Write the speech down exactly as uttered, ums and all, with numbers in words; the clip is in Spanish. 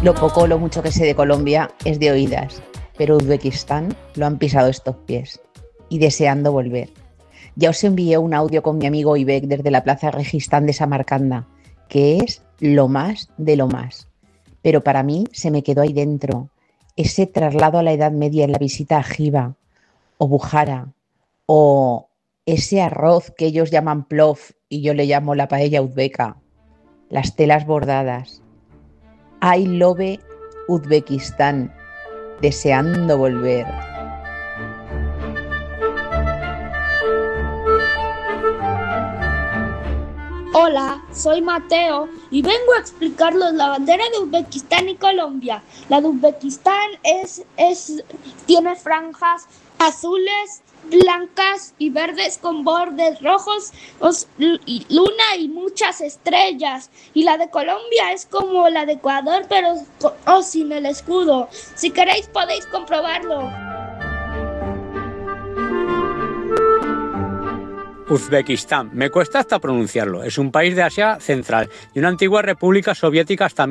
Lo poco o lo mucho que sé de Colombia es de oídas, pero Uzbekistán lo han pisado estos pies y deseando volver. Ya os envié un audio con mi amigo Ibek desde la Plaza Registán de Samarcanda, que es lo más de lo más. Pero para mí se me quedó ahí dentro ese traslado a la Edad Media en la visita a Jiva o Bujara, o ese arroz que ellos llaman plov y yo le llamo la paella uzbeca, las telas bordadas. I love Uzbekistán, deseando volver. Hola, soy Mateo y vengo a explicarles la bandera de Uzbekistán y Colombia. La de Uzbekistán es, es, tiene franjas azules, blancas y verdes con bordes rojos, os, y luna y muchas estrellas. Y la de Colombia es como la de Ecuador, pero oh, sin el escudo. Si queréis podéis comprobarlo. Uzbekistán, me cuesta hasta pronunciarlo. Es un país de Asia Central y una antigua república soviética hasta